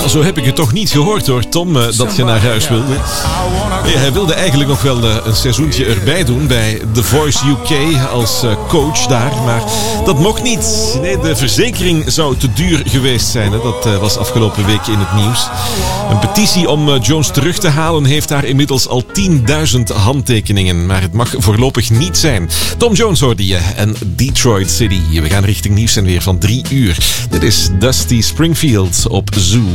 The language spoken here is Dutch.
Ja, zo heb ik het toch niet gehoord hoor, Tom, dat je naar huis wilde. Nee, hij wilde eigenlijk nog wel een seizoentje erbij doen bij The Voice UK als coach daar. Maar dat mocht niet. Nee, de verzekering zou te duur geweest zijn. Hè. Dat was afgelopen week in het nieuws. Een petitie om Jones terug te halen heeft daar inmiddels al 10.000 handtekeningen. Maar het mag voorlopig niet zijn. Tom Jones hoorde je en Detroit City. We gaan richting nieuws en weer van 3 uur. Dit is Dusty Springfield op Zoo.